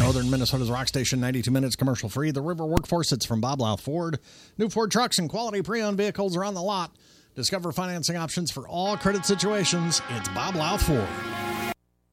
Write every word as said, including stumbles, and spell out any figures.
Northern Minnesota's Rock Station, ninety-two minutes commercial free. The River Workforce, it's from Bob Louth Ford. New Ford trucks and quality pre-owned vehicles are on the lot. Discover financing options for all credit situations. It's Bob Louth Ford.